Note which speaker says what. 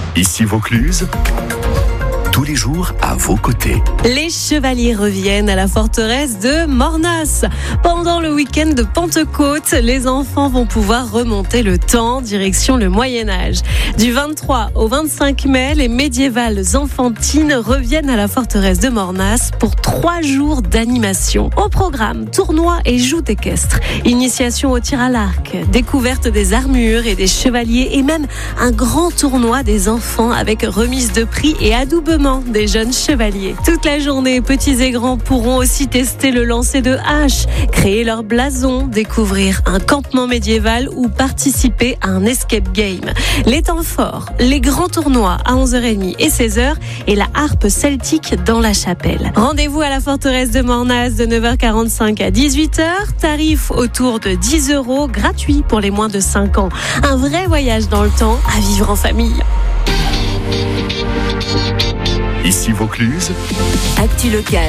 Speaker 1: Ici Vaucluse, tous les jours à vos côtés.
Speaker 2: Les chevaliers reviennent à la forteresse de Mornas. Pendant le week-end de Pentecôte, les enfants vont pouvoir remonter le temps, direction le Moyen-Âge. Du 23 au 25 mai, les médiévales enfantines reviennent à la forteresse de Mornas pour 3 jours d'animation. Au programme, tournois et joutes équestres, initiation au tir à l'arc, découverte des armures et des chevaliers et même un grand tournoi des enfants avec remise de prix et adoubement des jeunes chevaliers. Toute la journée, petits et grands pourront aussi tester le lancer de hache, créer leur blason, découvrir un campement médiéval ou participer à un escape game. Les temps forts, les grands tournois à 11h30 et 16h et la harpe celtique dans la chapelle. Rendez-vous à la forteresse de Mornas de 9h45 à 18h. Tarif autour de 10 €, gratuit pour les moins de 5 ans. Un vrai voyage dans le temps à vivre en famille.
Speaker 1: Ici Vaucluse,
Speaker 3: Actu locale.